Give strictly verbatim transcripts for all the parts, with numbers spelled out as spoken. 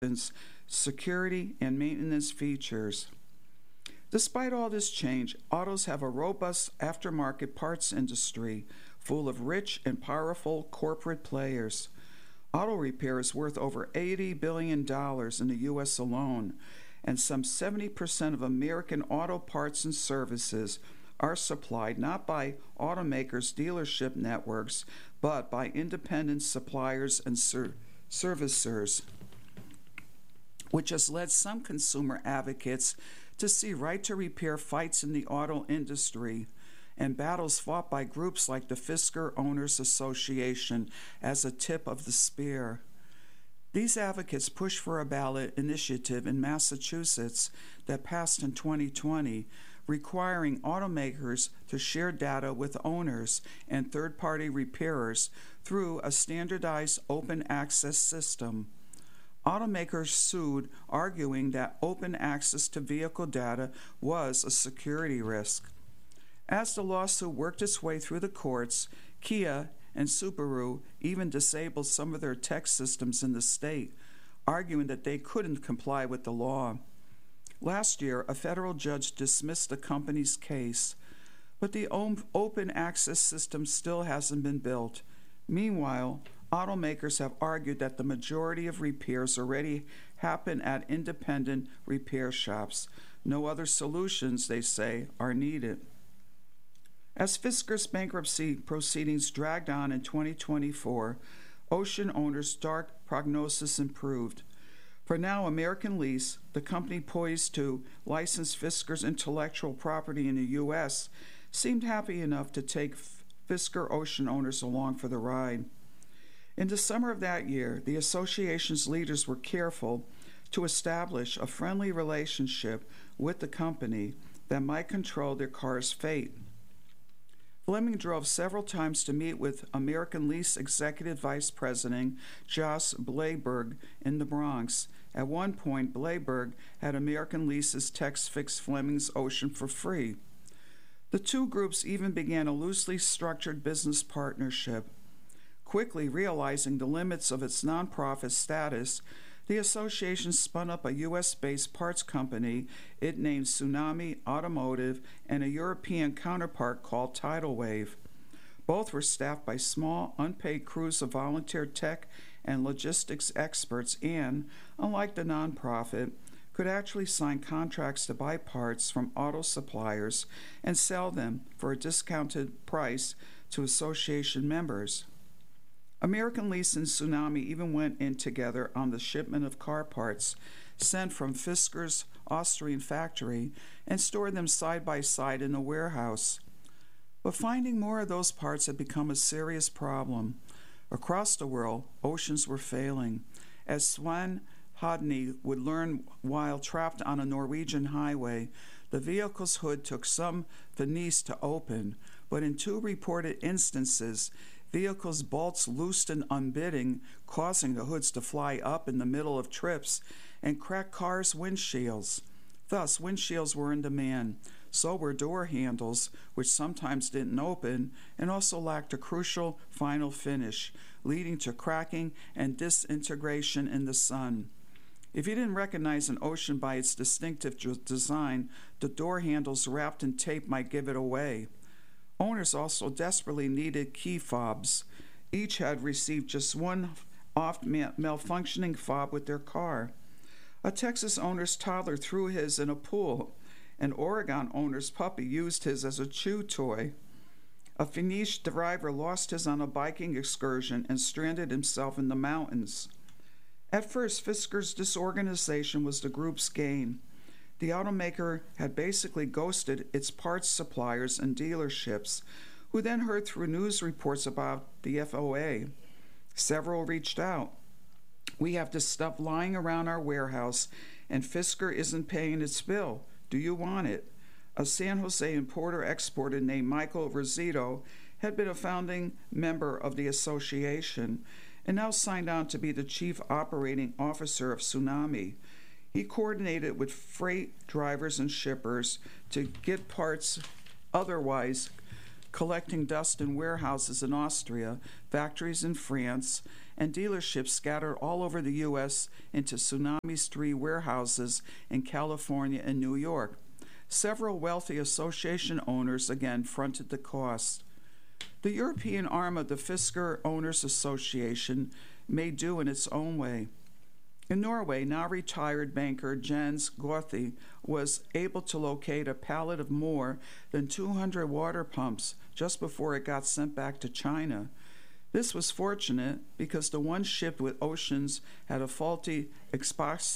security, and maintenance features. Despite all this change, autos have a robust aftermarket parts industry full of rich and powerful corporate players. Auto repair is worth over eighty billion dollars in the U S alone, and some seventy percent of American auto parts and services are supplied not by automakers' dealership networks, but by independent suppliers and ser- servicers, which has led some consumer advocates to see right to repair fights in the auto industry and battles fought by groups like the Fisker Owners Association as a tip of the spear. These advocates push for a ballot initiative in Massachusetts that passed in twenty twenty, requiring automakers to share data with owners and third-party repairers through a standardized open access system. Automakers sued, arguing that open access to vehicle data was a security risk. As the lawsuit worked its way through the courts, Kia and Subaru even disabled some of their tech systems in the state, arguing that they couldn't comply with the law. Last year, a federal judge dismissed the company's case, but the open access system still hasn't been built. Meanwhile, automakers have argued that the majority of repairs already happen at independent repair shops. No other solutions, they say, are needed. As Fisker's bankruptcy proceedings dragged on in twenty twenty-four, Ocean owners' dark prognosis improved. For now, American Lease, the company poised to license Fisker's intellectual property in the U S, seemed happy enough to take Fisker Ocean owners along for the ride. In the summer of that year, the association's leaders were careful to establish a friendly relationship with the company that might control their car's fate. Fleming drove several times to meet with American Lease Executive Vice President Joss Bleiberg in the Bronx. At one point, Bleiberg had American Lease's techs fix Fleming's Ocean for free. The two groups even began a loosely structured business partnership. Quickly realizing the limits of its nonprofit status, the association spun up a U S-based parts company it named Tsunami Automotive and a European counterpart called Tidal Wave. Both were staffed by small, unpaid crews of volunteer tech and logistics experts and, unlike the nonprofit, could actually sign contracts to buy parts from auto suppliers and sell them for a discounted price to association members. American Lease and Tsunami even went in together on the shipment of car parts sent from Fisker's Austrian factory and stored them side by side in a warehouse. But finding more of those parts had become a serious problem. Across the world, oceans were failing. As Sven Hodney would learn while trapped on a Norwegian highway, the vehicle's hood took some finesse to open, but in two reported instances, vehicles' bolts loosened unbidden, causing the hoods to fly up in the middle of trips and crack cars' windshields. Thus, windshields were in demand. So were door handles, which sometimes didn't open and also lacked a crucial final finish, leading to cracking and disintegration in the sun. If you didn't recognize an Ocean by its distinctive design, the door handles wrapped in tape might give it away. Owners also desperately needed key fobs. Each had received just one oft malfunctioning fob with their car. A Texas owner's toddler threw his in a pool. An Oregon owner's puppy used his as a chew toy. A Finnish driver lost his on a biking excursion and stranded himself in the mountains. At first, Fisker's disorganization was the group's gain. The automaker had basically ghosted its parts suppliers and dealerships, who then heard through news reports about the F O A. Several reached out. "We have this stuff lying around our warehouse, and Fisker isn't paying its bill. Do you want it?" A San Jose importer-exporter named Michael Rosito had been a founding member of the association and now signed on to be the chief operating officer of Tsunami. He coordinated with freight drivers and shippers to get parts otherwise collecting dust in warehouses in Austria, factories in France, and dealerships scattered all over the U S into Tsunami Street warehouses in California and New York. Several wealthy association owners again fronted the cost. The European arm of the Fisker Owners Association made do in its own way. In Norway, now retired banker Jens Gothe was able to locate a pallet of more than two hundred water pumps just before it got sent back to China. This was fortunate because the one shipped with Oceans had a faulty epoxy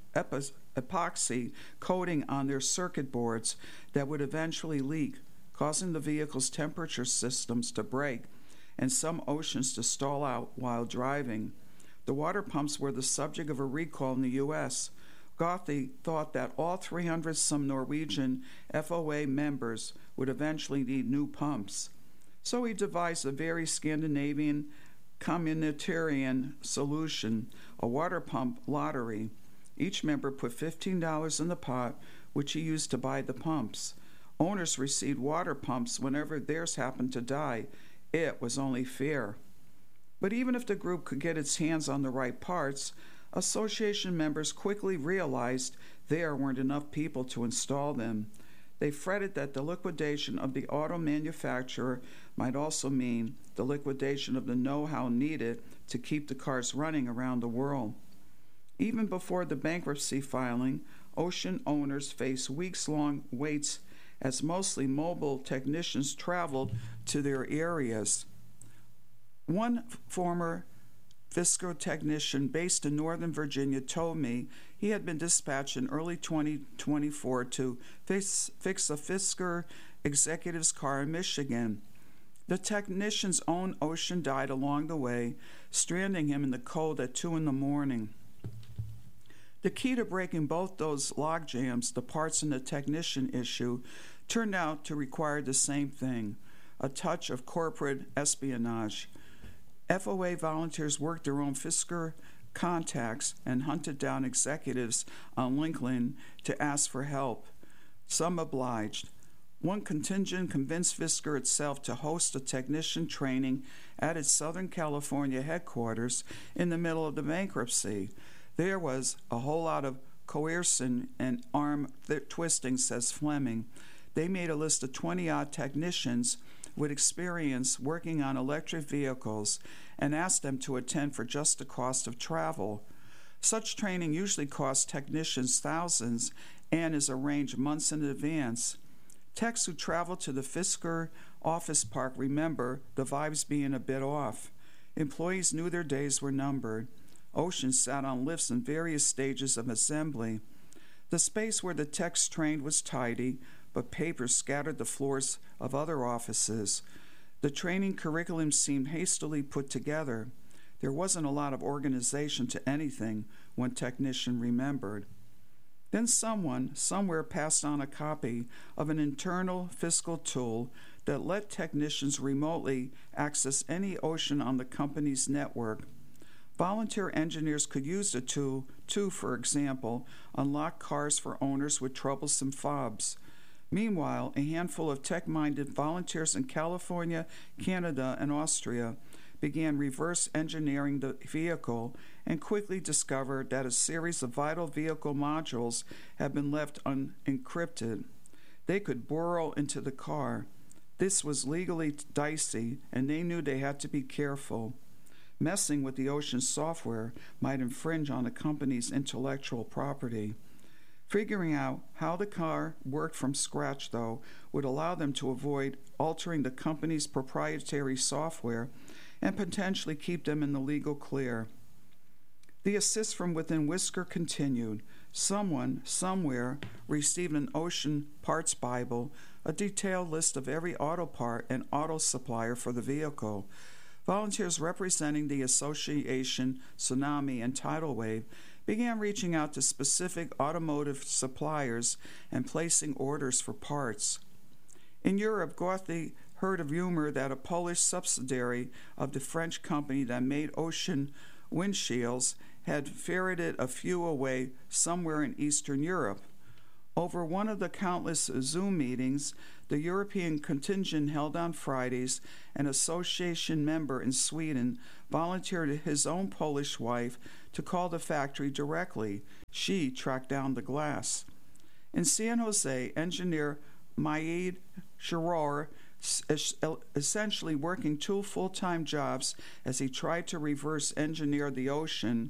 coating on their circuit boards that would eventually leak, causing the vehicle's temperature systems to break and some Oceans to stall out while driving. The water pumps were the subject of a recall in the U S Gothe thought that all three hundred some Norwegian F O A members would eventually need new pumps. So he devised a very Scandinavian communitarian solution, a water pump lottery. Each member put fifteen dollars in the pot, which he used to buy the pumps. Owners received water pumps whenever theirs happened to die. It was only fair. But even if the group could get its hands on the right parts, association members quickly realized there weren't enough people to install them. They fretted that the liquidation of the auto manufacturer might also mean the liquidation of the know-how needed to keep the cars running around the world. Even before the bankruptcy filing, Ocean owners faced weeks-long waits as mostly mobile technicians traveled to their areas. One former Fisker technician based in Northern Virginia told me he had been dispatched in early twenty twenty-four to fix, fix a Fisker executive's car in Michigan. The technician's own Ocean died along the way, stranding him in the cold at two in the morning. The key to breaking both those log jams, the parts and the technician issue, turned out to require the same thing, a touch of corporate espionage. F O A volunteers worked their own Fisker contacts and hunted down executives on LinkedIn to ask for help. Some obliged. One contingent convinced Fisker itself to host a technician training at its Southern California headquarters in the middle of the bankruptcy. There was a whole lot of coercion and arm th- twisting, says Fleming. They made a list of twenty-odd technicians with experience working on electric vehicles and asked them to attend for just the cost of travel. Such training usually costs technicians thousands and is arranged months in advance. Techs who travel to the Fisker office park remember the vibes being a bit off. Employees knew their days were numbered. Ocean sat on lifts in various stages of assembly. The space where the techs trained was tidy, but papers scattered the floors of other offices. The training curriculum seemed hastily put together. There wasn't a lot of organization to anything, one technician remembered. Then someone, somewhere, passed on a copy of an internal fiscal tool that let technicians remotely access any Ocean on the company's network. Volunteer engineers could use the tool to, for example, unlock cars for owners with troublesome fobs. Meanwhile, a handful of tech-minded volunteers in California, Canada, and Austria began reverse engineering the vehicle and quickly discovered that a series of vital vehicle modules had been left unencrypted. They could burrow into the car. This was legally dicey, and they knew they had to be careful. Messing with the Ocean software might infringe on the company's intellectual property. Figuring out how the car worked from scratch, though, would allow them to avoid altering the company's proprietary software and potentially keep them in the legal clear. The assist from within Whisker continued. Someone, somewhere, received an Ocean Parts Bible, a detailed list of every auto part and auto supplier for the vehicle. Volunteers representing the association, Tsunami, and Tidal Wave began reaching out to specific automotive suppliers and placing orders for parts. In Europe, Gothe heard a rumor that a Polish subsidiary of the French company that made Ocean windshields had ferreted a few away somewhere in Eastern Europe. Over one of the countless Zoom meetings the European contingent held on Fridays, an association member in Sweden volunteered his own Polish wife to call the factory directly. She tracked down the glass. In San Jose, engineer Maid Sharor, essentially working two full-time jobs as he tried to reverse engineer the ocean,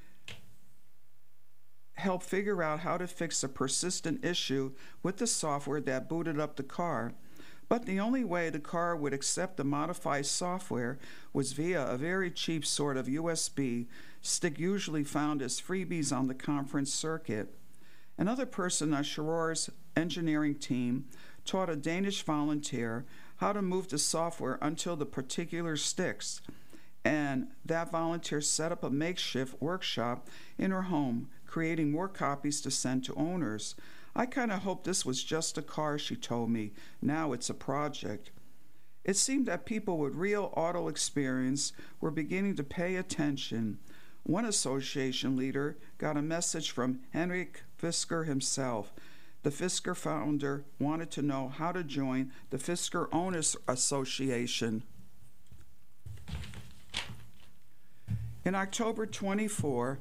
helped figure out how to fix a persistent issue with the software that booted up the car. But the only way the car would accept the modified software was via a very cheap sort of U S B stick usually found as freebies on the conference circuit. Another person on Sharor's engineering team taught a Danish volunteer how to move the software until the particular sticks, and that volunteer set up a makeshift workshop in her home, creating more copies to send to owners. I kind of hoped this was just a car, she told me. Now it's a project. It seemed that people with real auto experience were beginning to pay attention. One association leader got a message from Henrik Fisker himself. The Fisker founder wanted to know how to join the Fisker Owners Association. In October twenty-fourth,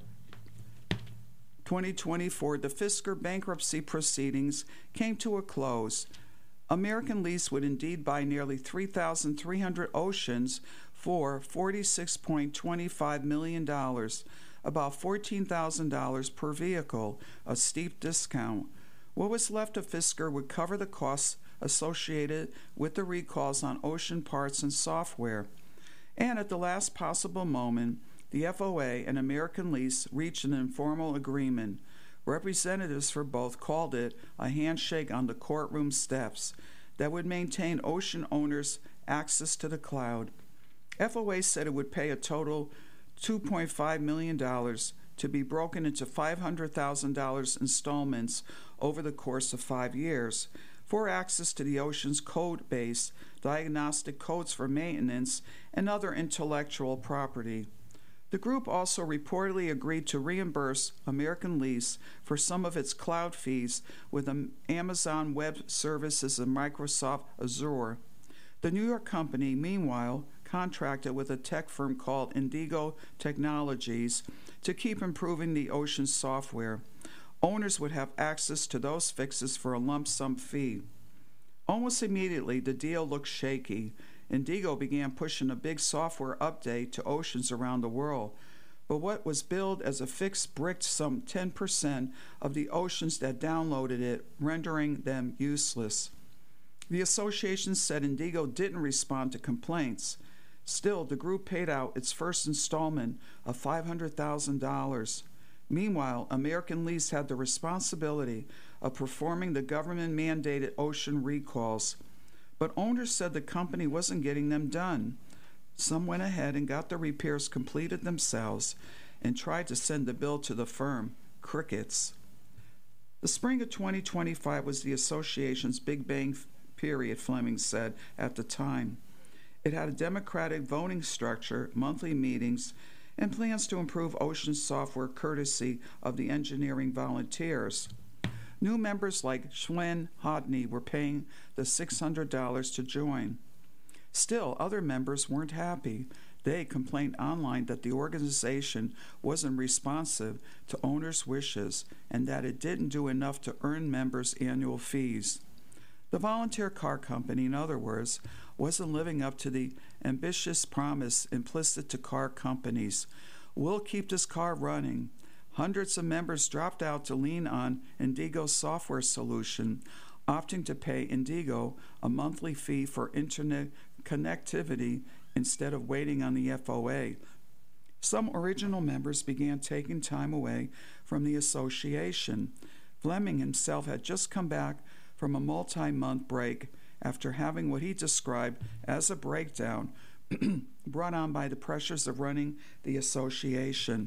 twenty twenty-four, the Fisker bankruptcy proceedings came to a close. American Lease would indeed buy nearly three thousand three hundred Oceans for forty-six point two five million dollars, about fourteen thousand dollars per vehicle, a steep discount. What was left of Fisker would cover the costs associated with the recalls on Ocean parts and software. And at the last possible moment, the F O A and American Lease reached an informal agreement. Representatives for both called it a handshake on the courtroom steps that would maintain Ocean owners access to the cloud. F O A said it would pay a total two point five million dollars to be broken into five hundred thousand dollars installments over the course of five years for access to the Ocean's code base, diagnostic codes for maintenance, and other intellectual property. The group also reportedly agreed to reimburse American Lease for some of its cloud fees with Amazon Web Services and Microsoft Azure. The New York company, meanwhile, contracted with a tech firm called Indigo Technologies to keep improving the Ocean software. Owners would have access to those fixes for a lump sum fee. Almost immediately, the deal looked shaky. Indigo began pushing a big software update to Oceans around the world, but what was billed as a fix bricked some ten percent of the Oceans that downloaded it, rendering them useless. The association said Indigo didn't respond to complaints. Still, the group paid out its first installment of five hundred thousand dollars. Meanwhile, American Lease had the responsibility of performing the government-mandated Ocean recalls, but owners said the company wasn't getting them done. Some went ahead and got the repairs completed themselves and tried to send the bill to the firm. Crickets. The spring of twenty twenty-five was the association's Big Bang period, Fleming said at the time. It had a democratic voting structure, monthly meetings, and plans to improve Ocean software courtesy of the engineering volunteers. New members like Schwen Hodney were paying the six hundred dollars to join. Still, other members weren't happy. They complained online that the organization wasn't responsive to owners' wishes and that it didn't do enough to earn members' annual fees. The volunteer car company, in other words, wasn't living up to the ambitious promise implicit to car companies. We'll keep this car running. Hundreds of members dropped out to lean on Indigo's software solution, opting to pay Indigo a monthly fee for internet connectivity instead of waiting on the F O A. Some original members began taking time away from the association. Fleming himself had just come back from a multi-month break after having what he described as a breakdown brought on by the pressures of running the association.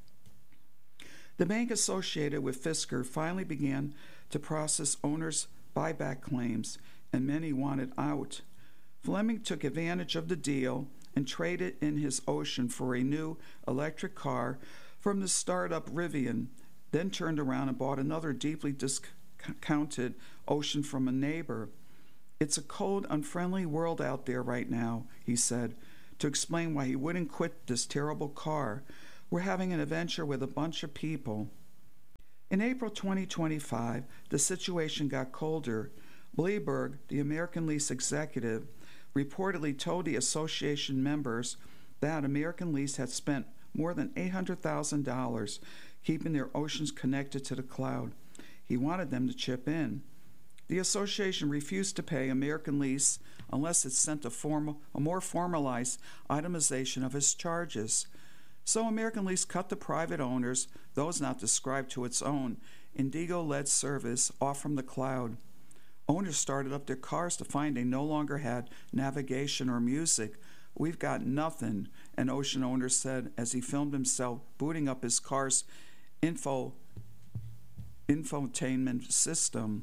The bank associated with Fisker finally began to process owners' buyback claims, and many wanted out. Fleming took advantage of the deal and traded in his Ocean for a new electric car from the startup Rivian, then turned around and bought another deeply dis- counted ocean from a neighbor. "It's a cold, unfriendly world out there right now," he said, to explain why he wouldn't quit this terrible car. "We're having an adventure with a bunch of people." In April twenty twenty-five, the situation got colder. Bleberg, the American Lease executive, reportedly told the association members that American Lease had spent more than eight hundred thousand dollars keeping their oceans connected to the cloud. He wanted them to chip in. The association refused to pay American Lease unless it sent a, formal, a more formalized itemization of its charges. So American Lease cut the private owners, those not described to its own, Indigo-led service, off from the cloud. Owners started up their cars to find they no longer had navigation or music. "We've got nothing," an ocean owner said as he filmed himself booting up his car's info infotainment system.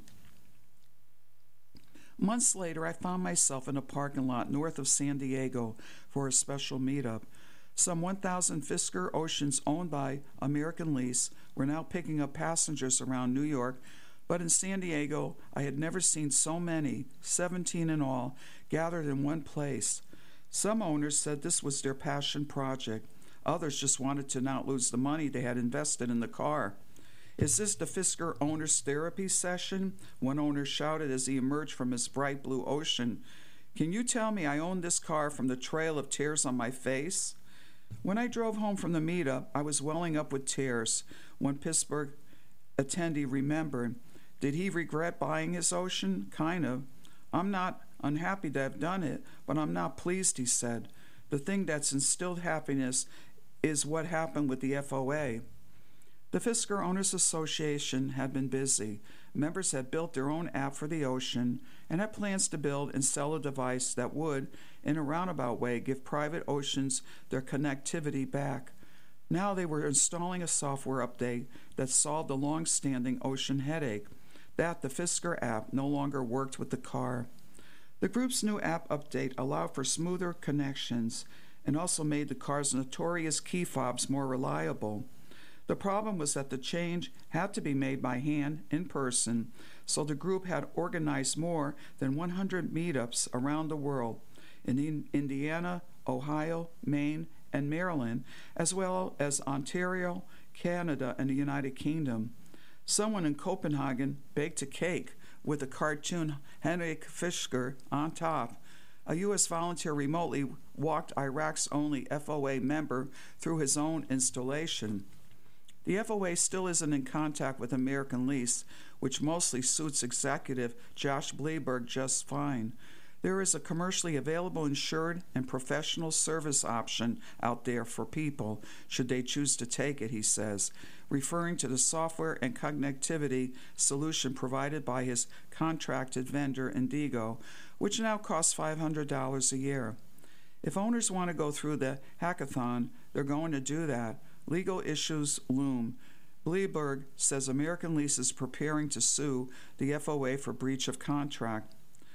Months later, I found myself in a parking lot north of San Diego for a special meetup. Some one thousand Fisker Oceans owned by American Lease were now picking up passengers around New York, but in San Diego, I had never seen so many, seventeen in all, gathered in one place. Some owners said this was their passion project. Others just wanted to not lose the money they had invested in the car. "Is this the Fisker owner's therapy session?" one owner shouted as he emerged from his bright blue ocean. "Can you tell me I own this car from the trail of tears on my face?" When I drove home from the meetup, I was welling up with tears. One Pittsburgh attendee remembered. Did he regret buying his ocean? Kind of. "I'm not unhappy to have done it, but I'm not pleased," he said. "The thing that's instilled happiness is what happened with the F O A." The Fisker Owners Association had been busy. Members had built their own app for the ocean and had plans to build and sell a device that would, in a roundabout way, give private oceans their connectivity back. Now they were installing a software update that solved the long-standing ocean headache, that the Fisker app no longer worked with the car. The group's new app update allowed for smoother connections and also made the car's notorious key fobs more reliable. The problem was that the change had to be made by hand, in person, so the group had organized more than one hundred meetups around the world, in Indiana, Ohio, Maine, and Maryland, as well as Ontario, Canada, and the United Kingdom. Someone in Copenhagen baked a cake with the cartoon Henrik Fisker on top. A U S volunteer remotely walked Iraq's only F O A member through his own installation. The F O A still isn't in contact with American Lease, which mostly suits executive Josh Bleberg just fine. There is a commercially available insured and professional service option out there for people, should they choose to take it, he says, referring to the software and connectivity solution provided by his contracted vendor, Indigo, which now costs five hundred dollars a year. If owners want to go through the hackathon, they're going to do that. Legal issues loom. Bleberg says American Lease is preparing to sue the F O A for breach of contract.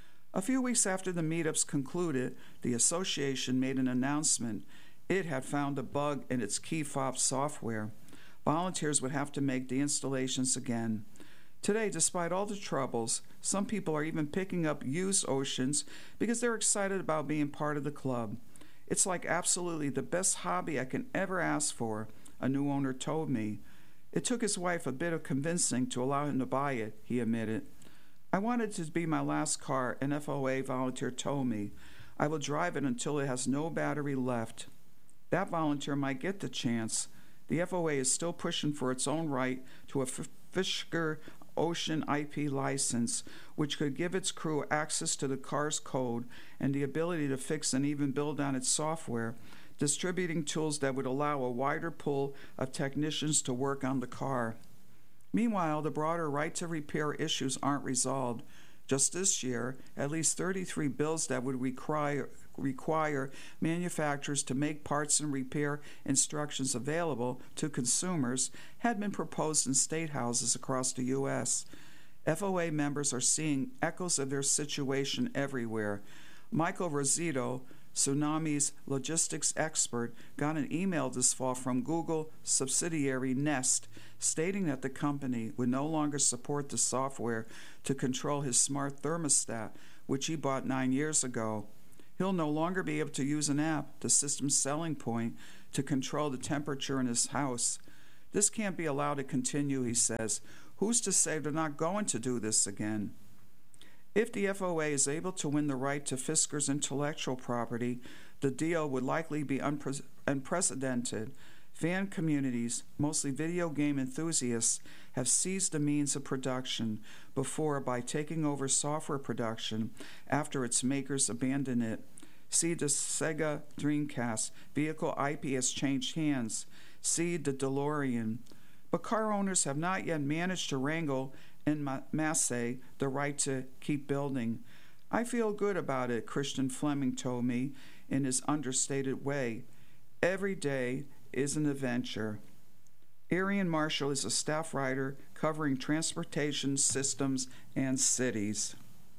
A few weeks after the meetups concluded, the association made an announcement. It had found a bug in its key fob software. Volunteers would have to make the installations again. Today, despite all the troubles, some people are even picking up used oceans because they're excited about being part of the club. It's like absolutely the best hobby I can ever ask for, a new owner told me. It took his wife a bit of convincing to allow him to buy it, he admitted. "I wanted it to be my last car," an F O A volunteer told me. "I will drive it until it has no battery left." That volunteer might get the chance. The F O A is still pushing for its own right to a Fisker Ocean I P license, which could give its crew access to the car's code and the ability to fix and even build on its software, distributing tools that would allow a wider pool of technicians to work on the car. Meanwhile, the broader right to repair issues aren't resolved. Just this year, at least thirty-three bills that would require, require manufacturers to make parts and repair instructions available to consumers had been proposed in state houses across the U S F O A members are seeing echoes of their situation everywhere. Michael Rosito, Tsunami's logistics expert, got an email this fall from Google subsidiary Nest stating that the company would no longer support the software to control his smart thermostat, which he bought nine years ago. He'll no longer be able to use an app, the system's selling point, to control the temperature in his house. This can't be allowed to continue, he says. Who's to say they're not going to do this again? If the F O A is able to win the right to Fisker's intellectual property, the deal would likely be unpre- unprecedented. Fan communities, mostly video game enthusiasts, have seized the means of production before by taking over software production after its makers abandoned it. See the Sega Dreamcast. Vehicle I P has changed hands. See the DeLorean. But car owners have not yet managed to wrangle in masse the right to keep building. I feel good about it, Christian Fleming told me in his understated way. Every day is an adventure. Arian Marshall is a staff writer covering transportation systems and cities.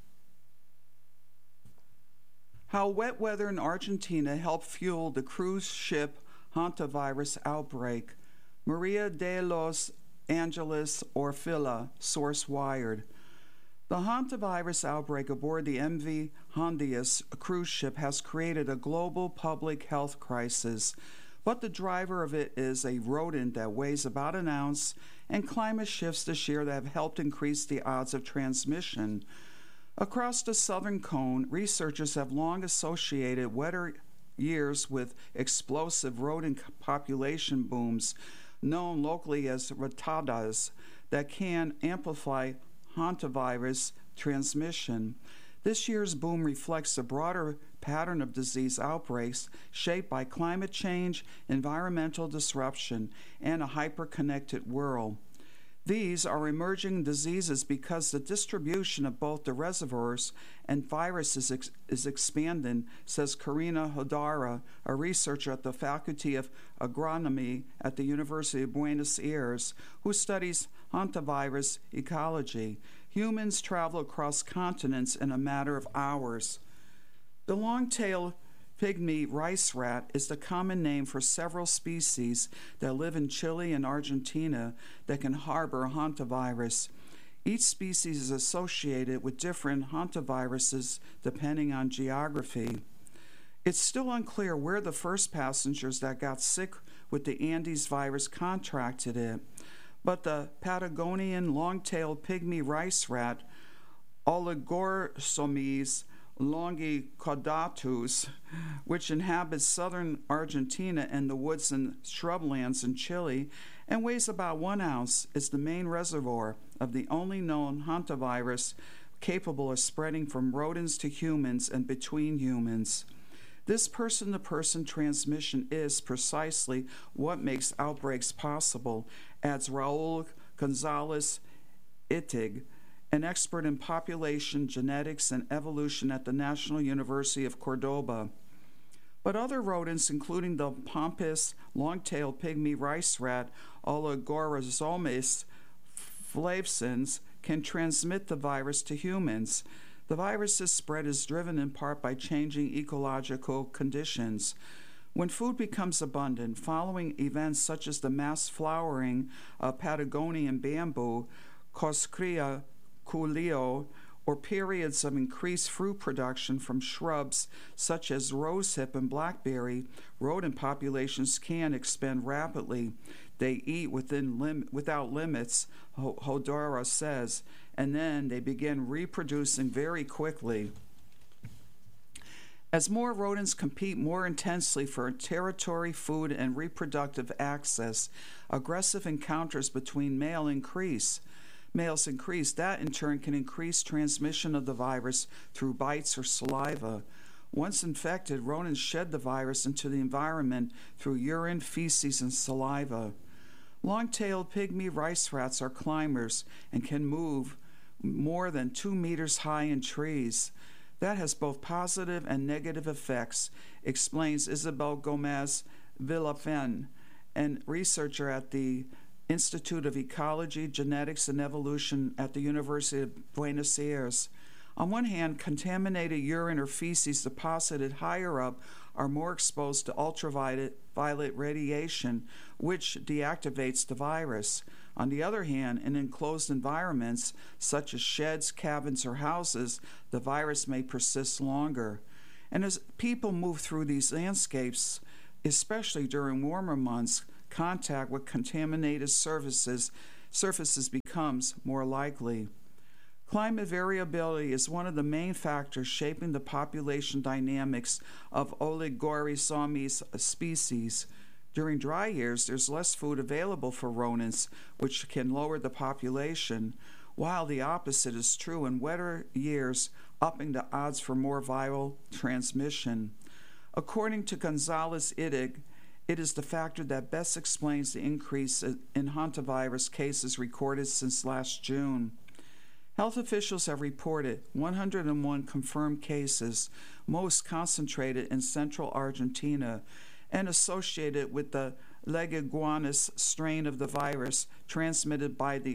How wet weather in Argentina helped fuel the cruise ship hantavirus outbreak. Maria de los Angeles Orfila, source Wired. The hantavirus outbreak aboard the M V Hondias cruise ship has created a global public health crisis, but the driver of it is a rodent that weighs about an ounce, and climate shifts this year that have helped increase the odds of transmission. Across the southern cone, researchers have long associated wetter years with explosive rodent population booms, known locally as ratadas, that can amplify hantavirus transmission. This year's boom reflects a broader pattern of disease outbreaks shaped by climate change, environmental disruption, and a hyper-connected world. These are emerging diseases because the distribution of both the reservoirs and viruses ex- is expanding, says Karina Hodara, a researcher at the Faculty of Agronomy at the University of Buenos Aires, who studies hantavirus ecology. Humans travel across continents in a matter of hours. The long-tailed pygmy rice rat is the common name for several species that live in Chile and Argentina that can harbor hantavirus. Each species is associated with different hantaviruses depending on geography. It's still unclear where the first passengers that got sick with the Andes virus contracted it, but the Patagonian long-tailed pygmy rice rat, Oligorhomys longicaudatus, which inhabits southern Argentina and the woods and shrublands in Chile and weighs about one ounce, is the main reservoir of the only known hantavirus capable of spreading from rodents to humans and between humans. This person-to-person transmission is precisely what makes outbreaks possible, adds Raul Gonzalez Ittig, an expert in population genetics and evolution at the National University of Cordoba. But other rodents, including the pompous, long-tailed pygmy rice rat, Oligorhomys flavescens, can transmit the virus to humans. The virus's spread is driven in part by changing ecological conditions. When food becomes abundant, following events such as the mass flowering of Patagonian bamboo, Coscria culeo, or periods of increased fruit production from shrubs such as rosehip and blackberry, rodent populations can expand rapidly. They eat within lim- without limits, Hodara says, and then they begin reproducing very quickly. As more rodents compete more intensely for territory, food, and reproductive access, aggressive encounters between male increase. Males increase. That, in turn, can increase transmission of the virus through bites or saliva. Once infected, rodents shed the virus into the environment through urine, feces, and saliva. Long-tailed pygmy rice rats are climbers and can move more than two meters high in trees. That has both positive and negative effects, explains Isabel Gomez Villafen, a researcher at the Institute of Ecology, Genetics, and Evolution at the University of Buenos Aires. On one hand, contaminated urine or feces deposited higher up are more exposed to ultraviolet violet radiation, which deactivates the virus. On the other hand, in enclosed environments, such as sheds, cabins, or houses, the virus may persist longer. And as people move through these landscapes, especially during warmer months, contact with contaminated surfaces, surfaces becomes more likely. Climate variability is one of the main factors shaping the population dynamics of Oligorhizomys species. During dry years, there's less food available for rodents, which can lower the population, while the opposite is true in wetter years, upping the odds for more viral transmission. According to Gonzalez-Ittig, it is the factor that best explains the increase in hantavirus cases recorded since last June. Health officials have reported one hundred one confirmed cases, most concentrated in central Argentina, and associated with the Leguanus strain of the virus transmitted by the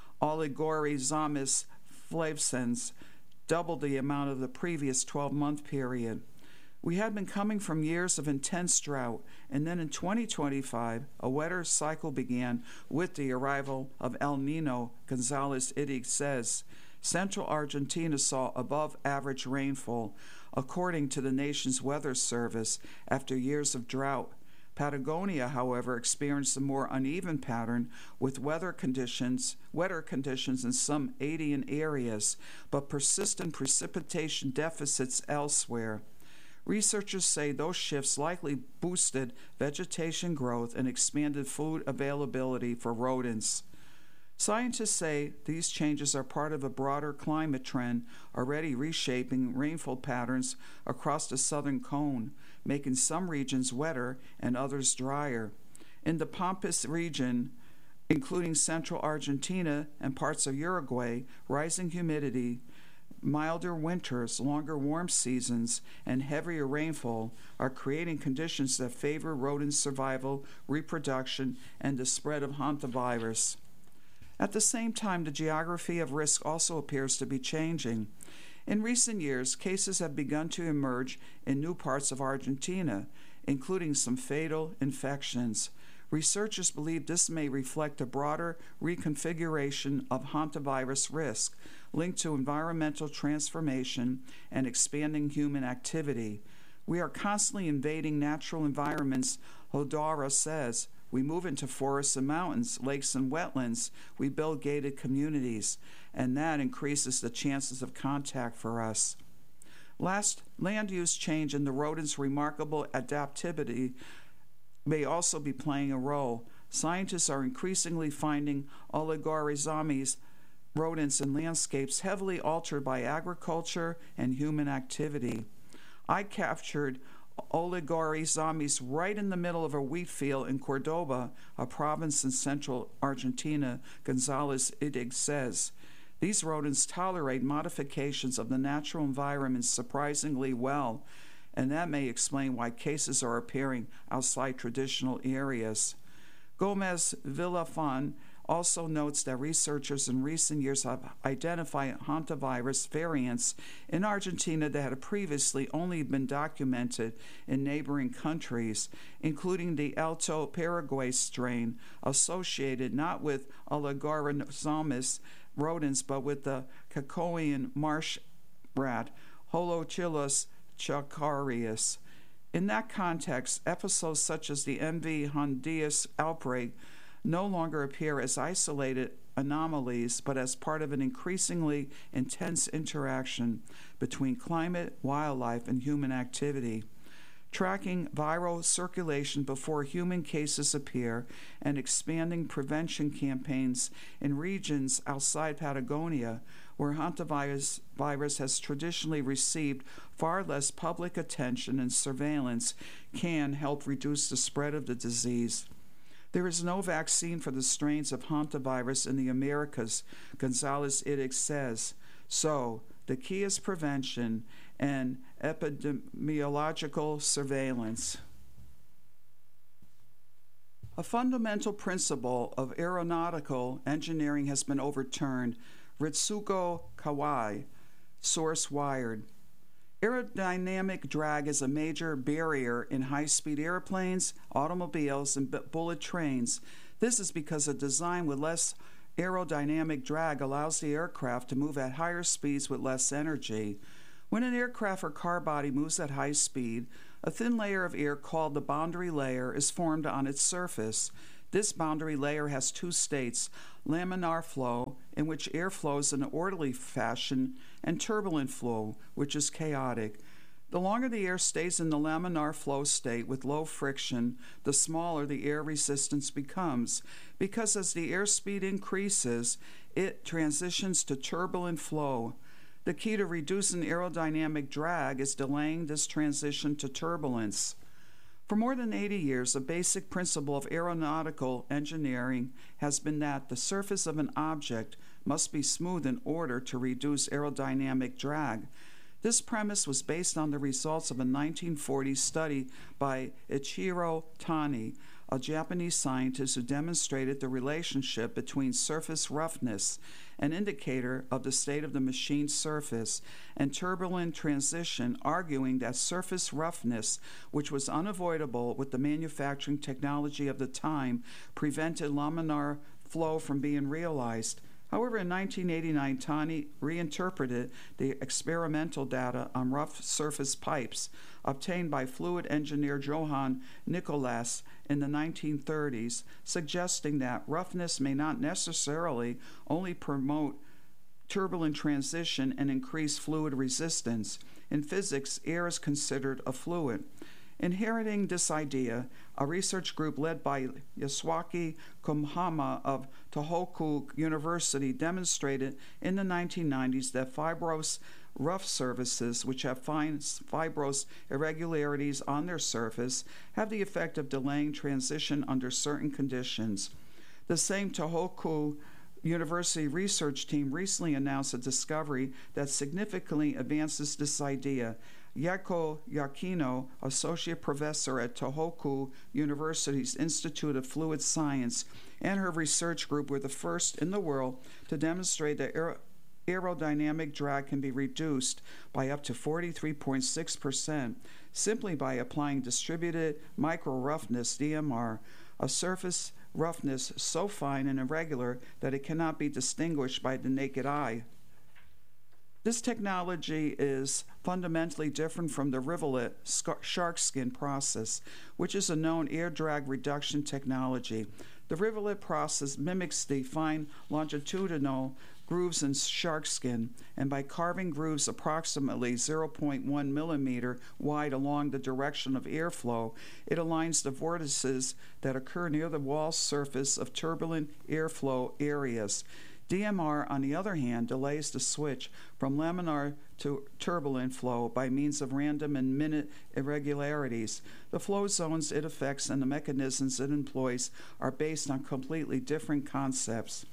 Oligorhizomys flavescens, double the amount of the previous twelve-month period. We had been coming from years of intense drought, and then in twenty twenty-five, a wetter cycle began with the arrival of El Nino, Gonzalez-Ittig says. Central Argentina saw above-average rainfall, according to the nation's weather service, after years of drought. Patagonia, however, experienced a more uneven pattern with weather conditions, wetter conditions in some eighty areas, but persistent precipitation deficits elsewhere. Researchers say those shifts likely boosted vegetation growth and expanded food availability for rodents. Scientists say these changes are part of a broader climate trend already reshaping rainfall patterns across the southern cone, making some regions wetter and others drier. In the Pampas region, including central Argentina and parts of Uruguay, rising humidity, milder winters, longer warm seasons, and heavier rainfall are creating conditions that favor rodent survival, reproduction, and the spread of hantavirus. At the same time, the geography of risk also appears to be changing. In recent years, cases have begun to emerge in new parts of Argentina, including some fatal infections. Researchers believe this may reflect a broader reconfiguration of hantavirus risk linked to environmental transformation and expanding human activity. We are constantly invading natural environments, Hodara says. We move into forests and mountains, lakes and wetlands. We build gated communities, and that increases the chances of contact for us. Last, land use change and the rodents' remarkable adaptivity may also be playing a role. Scientists are increasingly finding Oligorhizomys rodents in landscapes heavily altered by agriculture and human activity. I captured Oligorhizomys right in the middle of a wheat field in Cordoba, a province in central Argentina, Gonzalez-Ittig says. These rodents tolerate modifications of the natural environment surprisingly well, and that may explain why cases are appearing outside traditional areas. Gomez Villafan also notes that researchers in recent years have identified hantavirus variants in Argentina that had previously only been documented in neighboring countries, including the Alto Paraguay strain, associated not with Oligorhizomys rodents but with the Cacoian marsh rat, Holochilus chacarius. In that context, episodes such as the M V hondius outbreak no longer appear as isolated anomalies, but as part of an increasingly intense interaction between climate, wildlife, and human activity. Tracking viral circulation before human cases appear and expanding prevention campaigns in regions outside Patagonia, where hantavirus virus has traditionally received far less public attention and surveillance, can help reduce the spread of the disease. There is no vaccine for the strains of hantavirus in the Americas, Gonzalez-Ittig says. So, the key is prevention and epidemiological surveillance. A fundamental principle of aeronautical engineering has been overturned. Ritsuko Kawai, Source Wired. Aerodynamic drag is a major barrier in high-speed airplanes, automobiles, and bullet trains. This is because a design with less aerodynamic drag allows the aircraft to move at higher speeds with less energy. When an aircraft or car body moves at high speed, a thin layer of air called the boundary layer is formed on its surface. This boundary layer has two states: laminar flow, in which air flows in an orderly fashion, and turbulent flow, which is chaotic. The longer the air stays in the laminar flow state with low friction, the smaller the air resistance becomes, because as the airspeed increases, it transitions to turbulent flow. The key to reducing aerodynamic drag is delaying this transition to turbulence. For more than eighty years, a basic principle of aeronautical engineering has been that the surface of an object must be smooth in order to reduce aerodynamic drag. This premise was based on the results of a nineteen forties study by Ichiro Tani, a Japanese scientist who demonstrated the relationship between surface roughness, an indicator of the state of the machine's surface, and turbulent transition, arguing that surface roughness, which was unavoidable with the manufacturing technology of the time, prevented laminar flow from being realized. However, in nineteen eighty-nine, Tani reinterpreted the experimental data on rough surface pipes obtained by fluid engineer Johann Nicolas in the nineteen thirties, suggesting that roughness may not necessarily only promote turbulent transition and increase fluid resistance. In physics, air is considered a fluid. Inheriting this idea, a research group led by Yasuaki Konohama of Tohoku University demonstrated in the nineteen nineties that fibrous rough surfaces, which have fine fibrous irregularities on their surface, have the effect of delaying transition under certain conditions. The same Tohoku University research team recently announced a discovery that significantly advances this idea. Yako Yakino, associate professor at Tohoku University's Institute of Fluid Science, and her research group were the first in the world to demonstrate that aer- aerodynamic drag can be reduced by up to forty-three point six percent simply by applying distributed micro-roughness, D M R, a surface roughness so fine and irregular that it cannot be distinguished by the naked eye. This technology is fundamentally different from the rivulet shark skin process, which is a known air drag reduction technology. The rivulet process mimics the fine longitudinal grooves in shark skin, and by carving grooves approximately zero point one millimeter wide along the direction of airflow, it aligns the vortices that occur near the wall surface of turbulent airflow areas. D M R, on the other hand, delays the switch from laminar to turbulent flow by means of random and minute irregularities. The flow zones it affects and the mechanisms it employs are based on completely different concepts.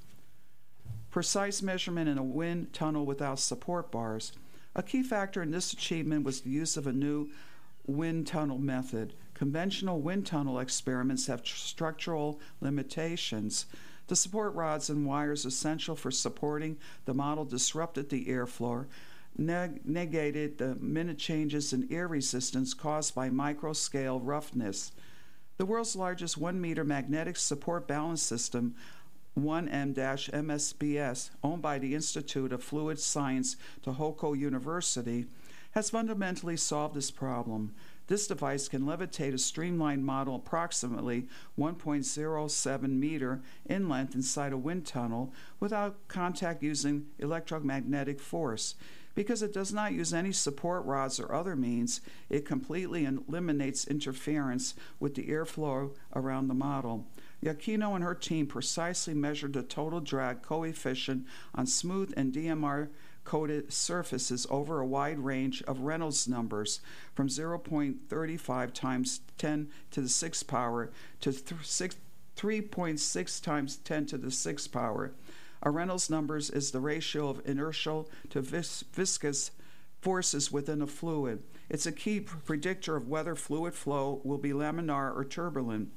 Precise measurement in a wind tunnel without support bars. A key factor in this achievement was the use of a new wind tunnel method. Conventional wind tunnel experiments have tr- structural limitations. The support rods and wires essential for supporting the model disrupted the airflow, neg- negated the minute changes in air resistance caused by micro-scale roughness. The world's largest one-meter magnetic support balance system, one M M S B S, owned by the Institute of Fluid Science, Tohoku University, has fundamentally solved this problem. This device can levitate a streamlined model approximately one point zero seven meter in length inside a wind tunnel without contact using electromagnetic force. Because it does not use any support rods or other means, it completely eliminates interference with the airflow around the model. Yakino and her team precisely measured the total drag coefficient on smooth and D M R coated surfaces over a wide range of Reynolds numbers from zero point three five times ten to the sixth power to three point six times ten to the sixth power. A Reynolds numbers is the ratio of inertial to vis- viscous forces within a fluid. It's a key predictor of whether fluid flow will be laminar or turbulent.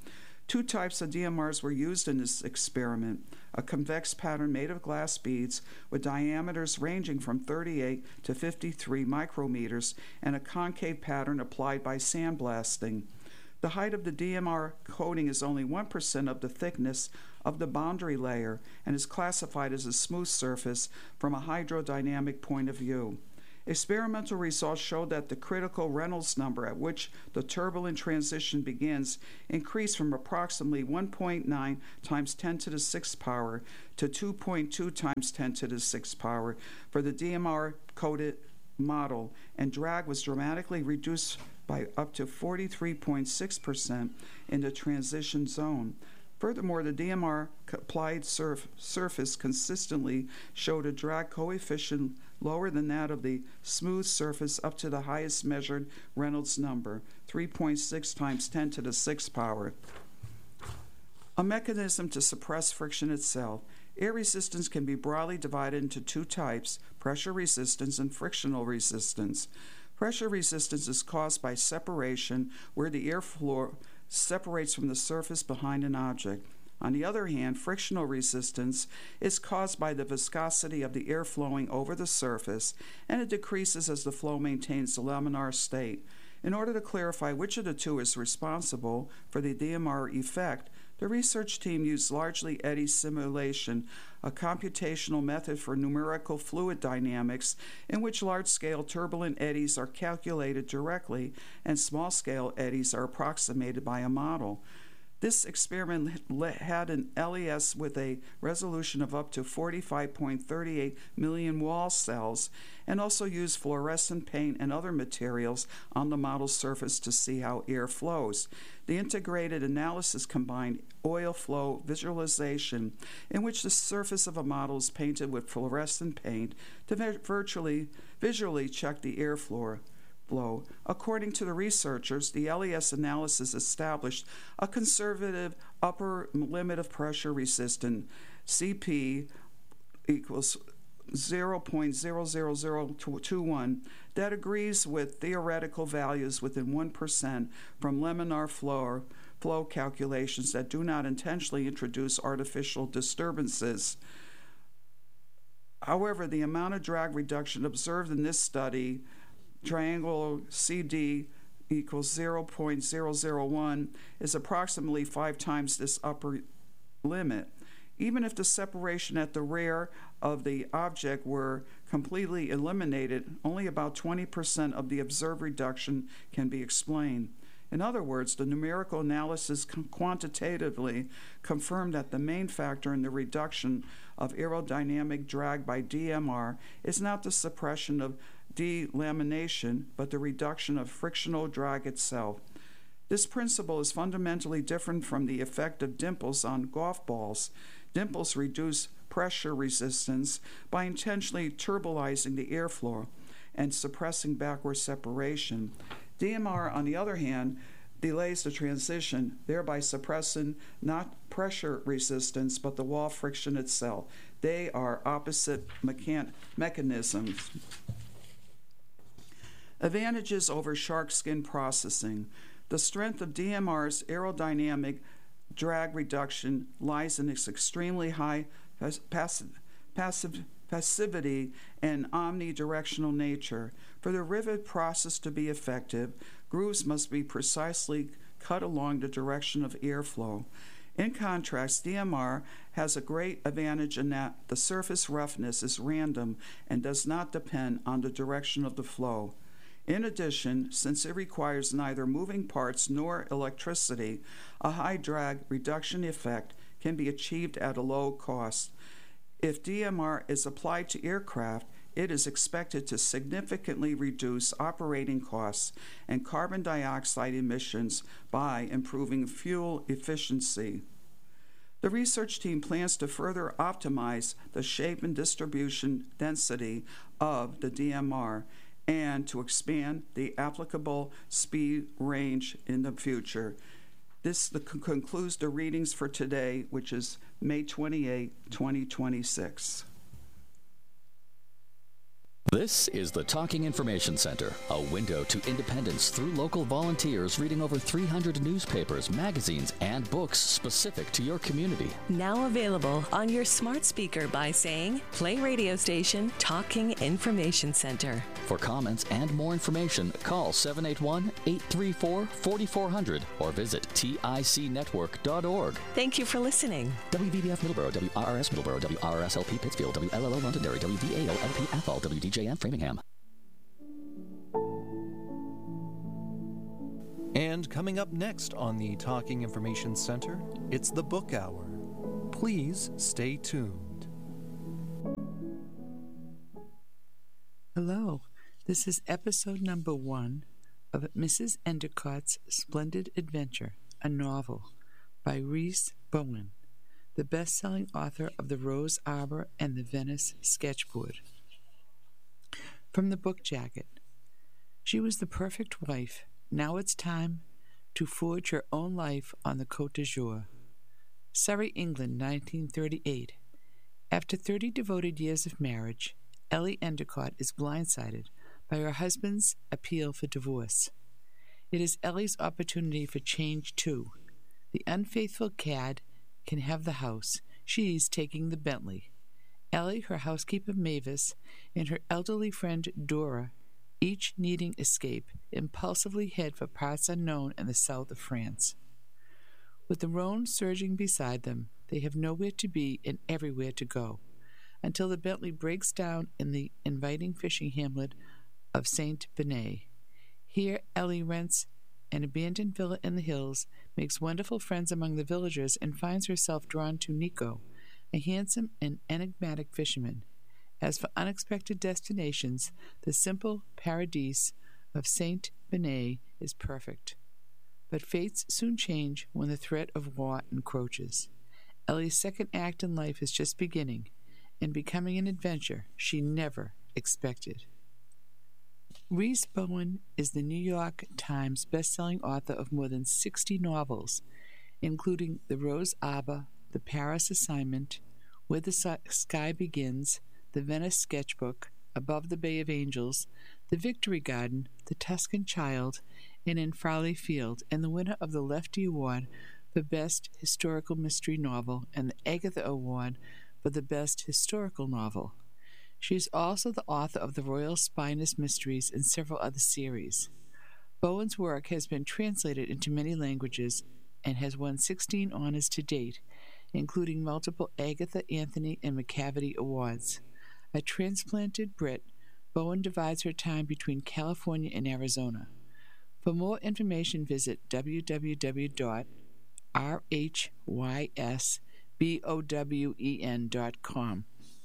Two types of D M Rs were used in this experiment: a convex pattern made of glass beads with diameters ranging from thirty-eight to fifty-three micrometers, and a concave pattern applied by sandblasting. The height of the D M R coating is only one percent of the thickness of the boundary layer and is classified as a smooth surface from a hydrodynamic point of view. Experimental results showed that the critical Reynolds number at which the turbulent transition begins increased from approximately one point nine times ten to the sixth power to two point two times ten to the sixth power for the D M R-coated model, and drag was dramatically reduced by up to forty-three point six percent in the transition zone. Furthermore, the D M R-applied surf surface consistently showed a drag coefficient lower than that of the smooth surface up to the highest measured Reynolds number, three point six times ten to the sixth power. A mechanism to suppress friction itself. Air resistance can be broadly divided into two types: pressure resistance and frictional resistance. Pressure resistance is caused by separation, where the airflow separates from the surface behind an object. On the other hand, frictional resistance is caused by the viscosity of the air flowing over the surface, and it decreases as the flow maintains the laminar state. In order to clarify which of the two is responsible for the D M R effect, the research team used largely eddy simulation, a computational method for numerical fluid dynamics in which large-scale turbulent eddies are calculated directly and small-scale eddies are approximated by a model. This experiment had an L E S with a resolution of up to forty-five point three eight million wall cells, and also used fluorescent paint and other materials on the model surface to see how air flows. The integrated analysis combined oil flow visualization, in which the surface of a model is painted with fluorescent paint, to virtually visually check the air flow. Flow. According to the researchers, the L E S analysis established a conservative upper limit of pressure resistance, C P equals zero point zero zero zero two one, that agrees with theoretical values within one percent from laminar flow, flow calculations that do not intentionally introduce artificial disturbances. However, the amount of drag reduction observed in this study, triangle C D equals zero point zero zero one, is approximately five times this upper limit. Even if the separation at the rear of the object were completely eliminated, only about twenty percent of the observed reduction can be explained. In other words, the numerical analysis quantitatively confirmed that the main factor in the reduction of aerodynamic drag by D M R is not the suppression of delamination, but the reduction of frictional drag itself. This principle is fundamentally different from the effect of dimples on golf balls. Dimples reduce pressure resistance by intentionally turbulizing the airflow and suppressing backward separation. D M R, on the other hand, delays the transition, thereby suppressing not pressure resistance, but the wall friction itself. They are opposite mechan- mechanisms. Advantages over shark skin processing. The strength of D M R's aerodynamic drag reduction lies in its extremely high passive, passive, passivity and omnidirectional nature. For the rivet process to be effective, grooves must be precisely cut along the direction of airflow. In contrast, D M R has a great advantage in that the surface roughness is random and does not depend on the direction of the flow. In addition, since it requires neither moving parts nor electricity, a high drag reduction effect can be achieved at a low cost. If D M R is applied to aircraft, it is expected to significantly reduce operating costs and carbon dioxide emissions by improving fuel efficiency. The research team plans to further optimize the shape and distribution density of the D M R and to expand the applicable speed range in the future. This the, concludes the readings for today, which is May twenty-eighth, twenty twenty-six. This is the Talking Information Center, a window to independence through local volunteers reading over three hundred newspapers, magazines, and books specific to your community. Now available on your smart speaker by saying, play radio station Talking Information Center. For comments and more information, call seven eight one, eight three four, four four zero zero or visit tic network dot org. Thank you for listening. W V B F Middleborough, W R R S Middleborough, W R R S L P Pittsfield, W L L O Londonderry, W V A O L P Athol, W D J M Framingham. And coming up next on the Talking Information Center, it's the Book Hour. Please stay tuned. Hello, this is episode number one of Missus Endicott's Splendid Adventure, a novel by Rhys Bowen, the best-selling author of The Rose Arbor and the Venice Sketchboard. From the book jacket, she was the perfect wife. Now it's time to forge her own life on the Côte d'Azur. Surrey, England, nineteen thirty-eight. After thirty devoted years of marriage, Ellie Endicott is blindsided by her husband's appeal for divorce. It is Ellie's opportunity for change, too. The unfaithful cad can have the house. She's taking the Bentley. Ellie, her housekeeper Mavis, and her elderly friend Dora, each needing escape, impulsively head for parts unknown in the south of France. With the Rhone surging beside them, they have nowhere to be and everywhere to go, until the Bentley breaks down in the inviting fishing hamlet of Saint Benet. Here Ellie rents an abandoned villa in the hills, makes wonderful friends among the villagers, and finds herself drawn to Nico, a handsome and enigmatic fisherman. As for unexpected destinations, the simple paradise of Saint Benet is perfect. But fates soon change when the threat of war encroaches. Ellie's second act in life is just beginning, and becoming an adventure she never expected. Rhys Bowen is the New York Times best-selling author of more than sixty novels, including The Rose Arbor, The Paris Assignment, Where the Sky Begins, The Venice Sketchbook, Above the Bay of Angels, The Victory Garden, The Tuscan Child, and In Farley Field, and the winner of the Lefty Award for Best Historical Mystery Novel and the Agatha Award for the Best Historical Novel. She is also the author of The Royal Spinous Mysteries and several other series. Bowen's work has been translated into many languages and has won sixteen honors to date, including multiple Agatha, Anthony, and Macavity Awards. A transplanted Brit, Bowen divides her time between California and Arizona. For more information, visit w w w dot r h y s bowen dot com.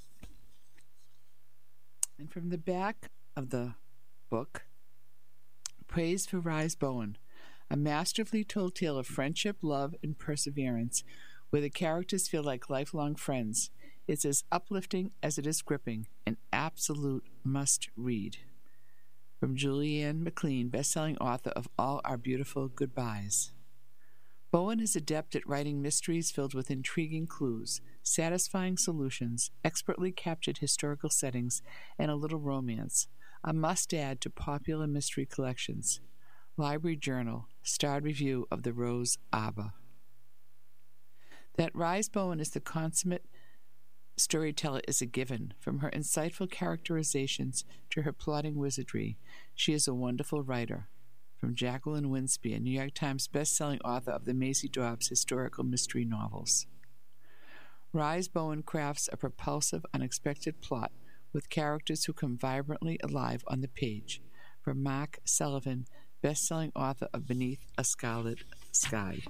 And from the back of the book, Praise for Rhys Bowen, a masterfully told tale of friendship, love, and perseverance, where the characters feel like lifelong friends. It's as uplifting as it is gripping, an absolute must-read. From Julianne McLean, best-selling author of All Our Beautiful Goodbyes. Bowen is adept at writing mysteries filled with intriguing clues, satisfying solutions, expertly captured historical settings, and a little romance, a must-add to popular mystery collections. Library Journal, starred review of The Rose Arbor. That Rhys Bowen is the consummate storyteller is a given. From her insightful characterizations to her plotting wizardry, she is a wonderful writer. From Jacqueline Winsby, a New York Times best-selling author of the Maisie Dobbs historical mystery novels. Rhys Bowen crafts a propulsive, unexpected plot with characters who come vibrantly alive on the page. From Mark Sullivan, best-selling author of Beneath a Scarlet Sky.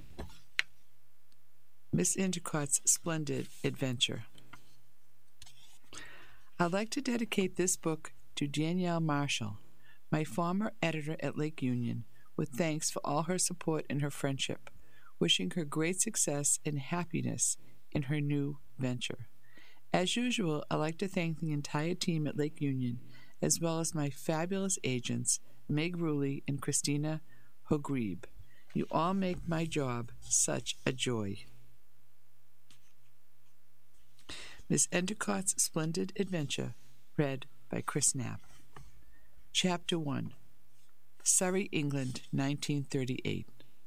Miss Endicott's Splendid Adventure. I'd like to dedicate this book to Danielle Marshall, my former editor at Lake Union, with thanks for all her support and her friendship, wishing her great success and happiness in her new venture. As usual, I'd like to thank the entire team at Lake Union, as well as my fabulous agents, Meg Ruley and Christina Hogrebe. You all make my job such a joy. Miss Endicott's Splendid Adventure, read by Chris Knapp. Chapter one. Surrey, England, nineteen thirty-eight.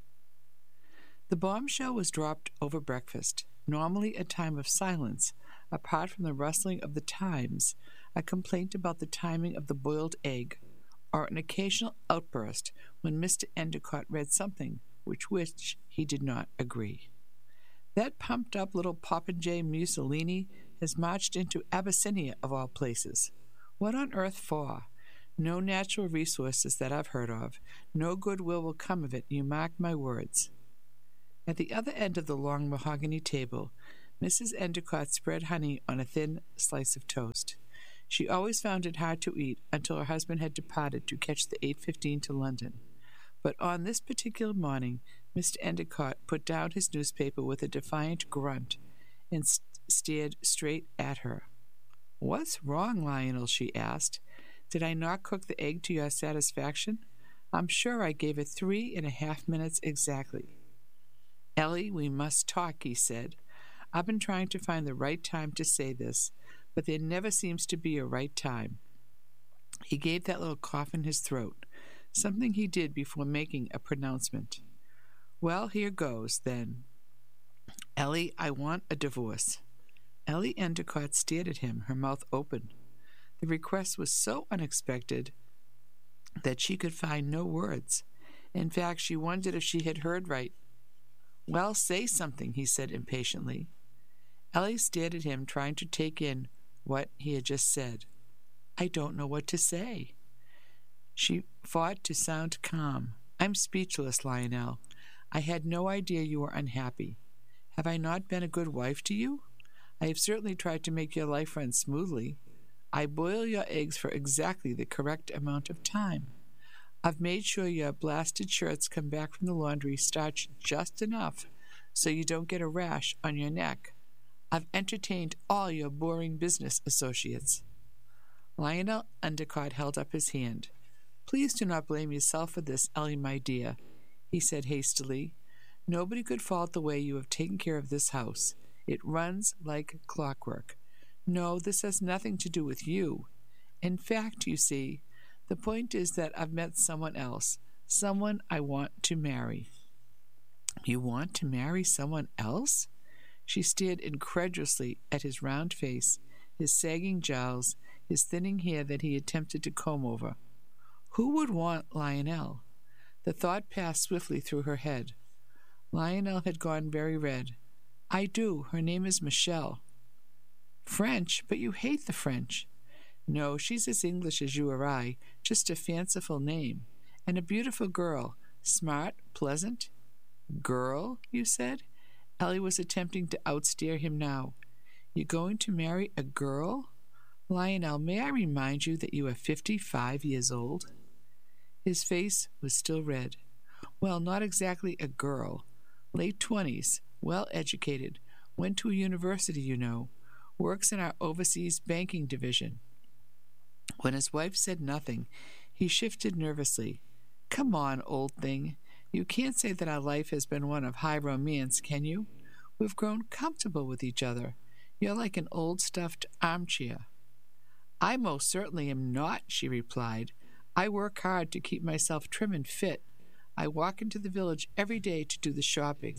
The bombshell was dropped over breakfast, normally a time of silence, apart from the rustling of the Times, a complaint about the timing of the boiled egg, or an occasional outburst when Mister Endicott read something with which he did not agree. That pumped-up little popinjay Mussolini has marched into Abyssinia, of all places. What on earth for? No natural resources that I've heard of. No goodwill will come of it, you mark my words. At the other end of the long mahogany table, Missus Endicott spread honey on a thin slice of toast. She always found it hard to eat until her husband had departed to catch the eight fifteen to London. But on this particular morning, Mister Endicott put down his newspaper with a defiant grunt and st- stared straight at her. "What's wrong, Lionel?" she asked. "Did I not cook the egg to your satisfaction? I'm sure I gave it three and a half minutes exactly." "Ellie, we must talk," he said. "I've been trying to find the right time to say this, but there never seems to be a right time." He gave that little cough in his throat, something he did before making a pronouncement. "Well, here goes, then. Ellie, I want a divorce." Ellie Endicott stared at him, her mouth open. The request was so unexpected that she could find no words. In fact, she wondered if she had heard right. "Well, say something," he said impatiently. Ellie stared at him, trying to take in what he had just said. "I don't know what to say." She fought to sound calm. "I'm speechless, Lionel. I had no idea you were unhappy. Have I not been a good wife to you? I have certainly tried to make your life run smoothly. I boil your eggs for exactly the correct amount of time. I've made sure your blasted shirts come back from the laundry starched just enough so you don't get a rash on your neck. I've entertained all your boring business associates." Lionel Endicott held up his hand. "Please do not blame yourself for this, Ellie, my dear," he said hastily. "Nobody could fault the way you have taken care of this house. It runs like clockwork. No, this has nothing to do with you. In fact, you see, the point is that I've met someone else, someone I want to marry." "You want to marry someone else?" She stared incredulously at his round face, his sagging jowls, his thinning hair that he attempted to comb over. Who would want Lionel? The thought passed swiftly through her head. Lionel had gone very red. "I do. Her name is Michelle." "French? But you hate the French." "No, she's as English as you or I, just a fanciful name. And a beautiful girl, smart, pleasant." "Girl, you said?" Ellie was attempting to outstare him now. "You're going to marry a girl? Lionel, may I remind you that you are fifty-five years old?" His face was still red. "Well, not exactly a girl. Late twenties, well-educated, went to a university, you know, works in our overseas banking division." When his wife said nothing, he shifted nervously. "Come on, old thing. You can't say that our life has been one of high romance, can you? We've grown comfortable with each other. You're like an old stuffed armchair." "I most certainly am not," she replied. "I work hard to keep myself trim and fit. I walk into the village every day to do the shopping."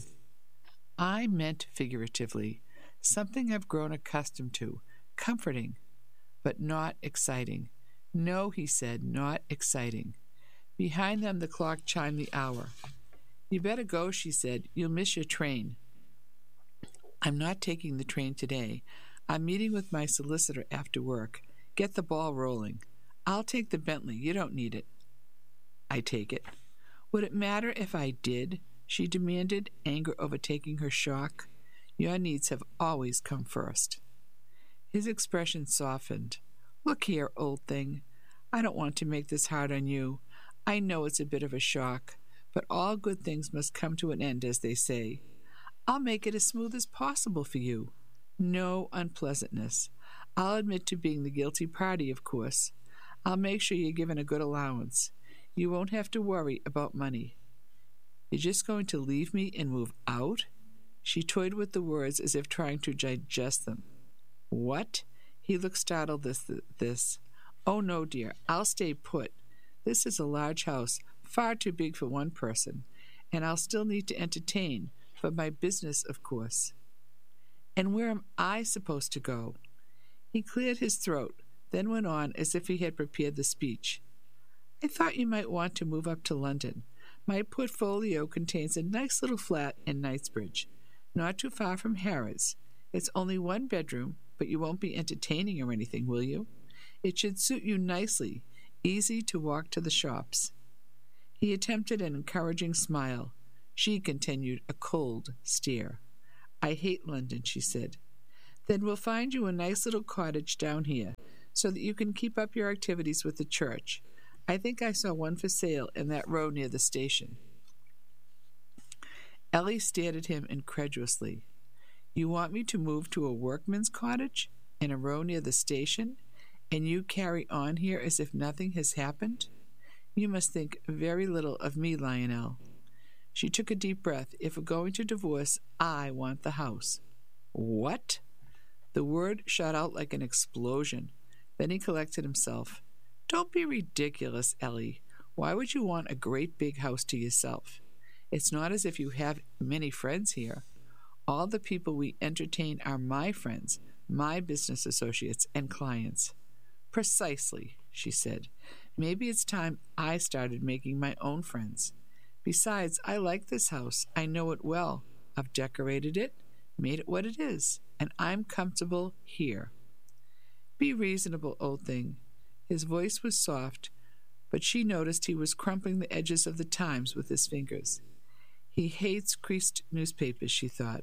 "I meant figuratively. Something I've grown accustomed to. Comforting, but not exciting." "No," he said, "not exciting." Behind them the clock chimed the hour. "You better go," she said. "You'll miss your train." "I'm not taking the train today. I'm meeting with my solicitor after work. Get the ball rolling. I'll take the Bentley. You don't need it." "I take it." "Would it matter if I did?" she demanded, anger overtaking her shock. "Your needs have always come first." His expression softened. "Look here, old thing. I don't want to make this hard on you. I know it's a bit of a shock, but all good things must come to an end, as they say. I'll make it as smooth as possible for you. No unpleasantness. I'll admit to being the guilty party, of course. I'll make sure you're given a good allowance. You won't have to worry about money." "You're just going to leave me and move out?" She toyed with the words as if trying to digest them. "What?" He looked startled at this. Oh, no, dear, I'll stay put. This is a large house, far too big for one person, and I'll still need to entertain, for my business, of course. And where am I supposed to go? He cleared his throat, then went on as if he had prepared the speech. I thought you might want to move up to London. My portfolio contains a nice little flat in Knightsbridge, not too far from Harrods. It's only one bedroom, but you won't be entertaining or anything, will you? It should suit you nicely, easy to walk to the shops. He attempted an encouraging smile. She continued a cold stare. I hate London, she said. Then we'll find you a nice little cottage down here, so that you can keep up your activities with the church. I think I saw one for sale in that row near the station. Ellie stared at him incredulously. You want me to move to a workman's cottage in a row near the station, and you carry on here as if nothing has happened? You must think very little of me, Lionel. She took a deep breath. If we're going to divorce, I want the house. What? The word shot out like an explosion. Then he collected himself. Don't be ridiculous, Ellie. Why would you want a great big house to yourself? It's not as if you have many friends here. All the people we entertain are my friends, my business associates and clients. Precisely, she said. Maybe it's time I started making my own friends. Besides, I like this house. I know it well. I've decorated it, made it what it is, and I'm comfortable here. Be reasonable, old thing. His voice was soft, but she noticed he was crumpling the edges of the Times with his fingers. He hates creased newspapers, she thought.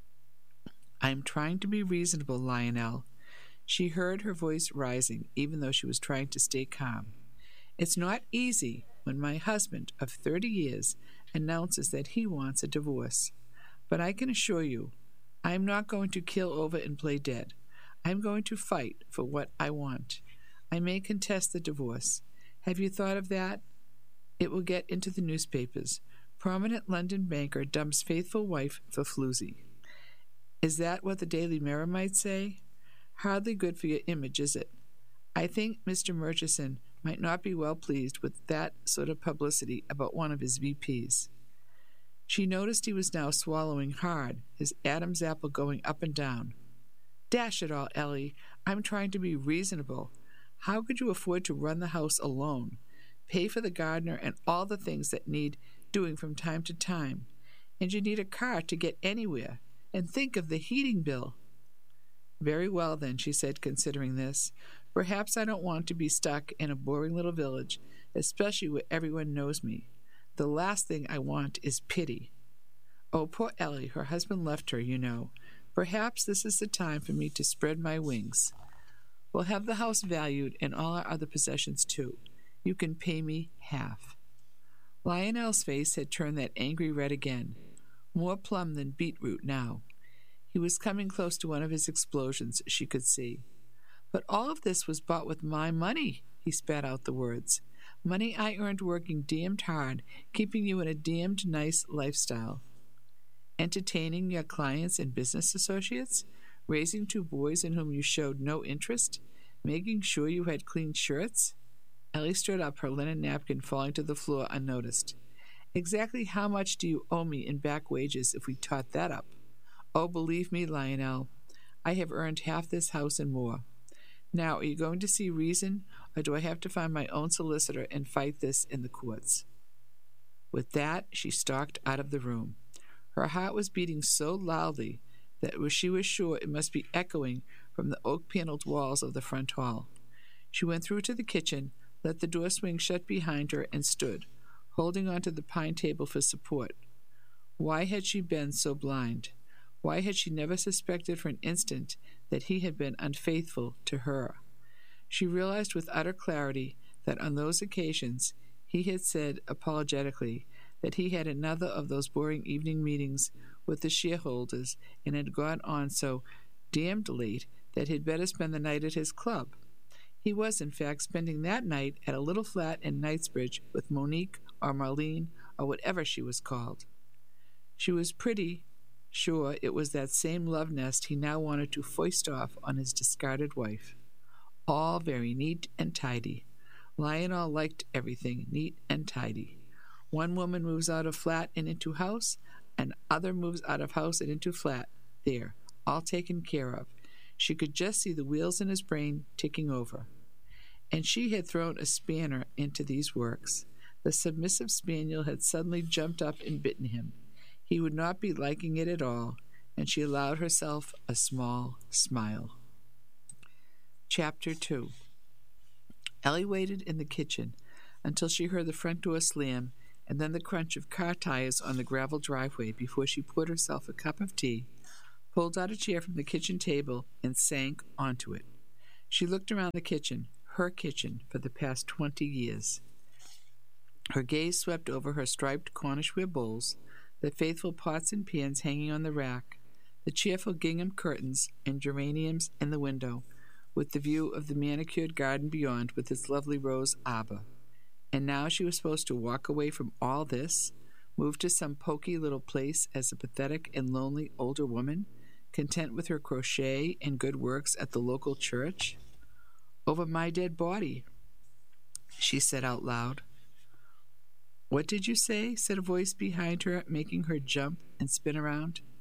I'm trying to be reasonable, Lionel. She heard her voice rising, even though she was trying to stay calm. It's not easy when my husband of thirty years announces that he wants a divorce. But I can assure you, I am not going to kill over and play dead. I am going to fight for what I want. I may contest the divorce. Have you thought of that? It will get into the newspapers. Prominent London banker dumps faithful wife for floozy. Is that what the Daily Mirror might say? Hardly good for your image, is it? I think Mister Murchison might not be well pleased with that sort of publicity about one of his V Ps. She noticed he was now swallowing hard, his Adam's apple going up and down. Dash it all, Ellie, I'm trying to be reasonable. How could you afford to run the house alone, pay for the gardener and all the things that need doing from time to time? And you need a car to get anywhere, and think of the heating bill. Very well, then, she said, considering this. Perhaps I don't want to be stuck in a boring little village, especially where everyone knows me. The last thing I want is pity. Oh, poor Ellie, her husband left her, you know. Perhaps this is the time for me to spread my wings. We'll have the house valued and all our other possessions, too. You can pay me half. Lionel's face had turned that angry red again, more plum than beetroot now. He was coming close to one of his explosions, she could see. But all of this was bought with my money, he spat out the words. Money I earned working damned hard, keeping you in a damned nice lifestyle. Entertaining your clients and business associates? Raising two boys in whom you showed no interest? Making sure you had clean shirts? Ellie stood up, her linen napkin falling to the floor unnoticed. Exactly how much do you owe me in back wages if we tot that up? Oh, believe me, Lionel, I have earned half this house and more. Now, are you going to see reason, or do I have to find my own solicitor and fight this in the courts? With that, she stalked out of the room. Her heart was beating so loudly that she was sure it must be echoing from the oak-paneled walls of the front hall. She went through to the kitchen, let the door swing shut behind her, and stood, holding onto the pine table for support. Why had she been so blind? Why had she never suspected for an instant that he had been unfaithful to her? She realized with utter clarity that on those occasions he had said apologetically that he had another of those boring evening meetings with the shareholders and had gone on so damned late that he'd better spend the night at his club. He was, in fact, spending that night at a little flat in Knightsbridge with Monique or Marlene or whatever she was called. She was pretty sure it was that same love nest he now wanted to foist off on his discarded wife. all very neat and tidy. Lionel liked everything neat and tidy. One woman moves out of flat and into house, and other moves out of house and into flat. There, all taken care of. She could just see the wheels in his brain ticking over. And she had thrown a spanner into these works. The submissive spaniel had suddenly jumped up and bitten him. He would not be liking it at all, and she allowed herself a small smile. Chapter two. Ellie waited in the kitchen until she heard the front door slam and then the crunch of car tires on the gravel driveway before she poured herself a cup of tea, pulled out a chair from the kitchen table, and sank onto it. She looked around the kitchen, her kitchen, for the past twenty years. Her gaze swept over her striped Cornishware bowls, the faithful pots and pans hanging on the rack, the cheerful gingham curtains and geraniums in the window, with the view of the manicured garden beyond with its lovely rose arbor. And now she was supposed to walk away from all this, move to some poky little place as a pathetic and lonely older woman, content with her crochet and good works at the local church. "Over my dead body," she said out loud. "What did you say?" said a voice behind her, making her jump and spin around.